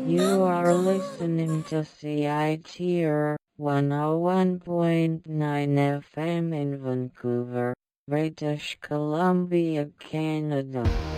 You are listening to CITR 101.9 FM in Vancouver, British Columbia, Canada.